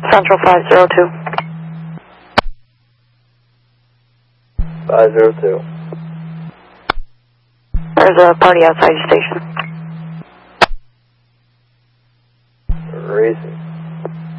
Central 502. 502. There's a party outside your station.